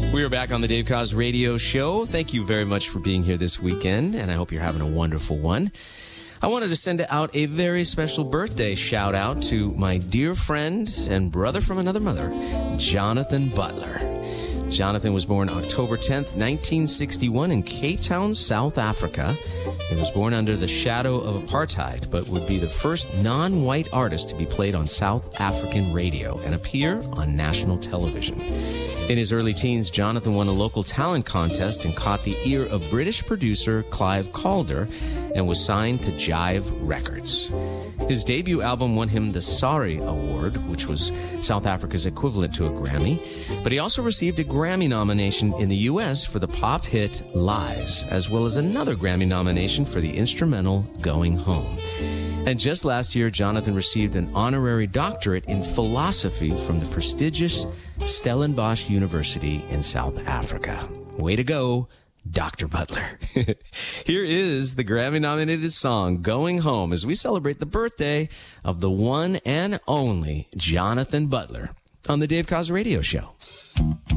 We are back on the Dave Koz Radio Show. Thank you very much for being here this weekend, and I hope you're having a wonderful one. I wanted to send out a very special birthday shout out to my dear friend and brother from another mother, Jonathan Butler. Jonathan was born October 10th, 1961 in Cape Town, South Africa. He was born under the shadow of apartheid, but would be the first non-white artist to be played on South African radio and appear on national television. In his early teens, Jonathan won a local talent contest and caught the ear of British producer Clive Calder and was signed to Jive Records. His debut album won him the SARI Award, which was South Africa's equivalent to a Grammy, but he also received a Grammy nomination in the U.S. for the pop hit Lies, as well as another Grammy nomination for the instrumental Going Home. And just last year, Jonathan received an honorary doctorate in philosophy from the prestigious Stellenbosch University in South Africa. Way to go, Dr. Butler. Here is the Grammy-nominated song, Going Home, as we celebrate the birthday of the one and only Jonathan Butler on the Dave Koz Radio Show.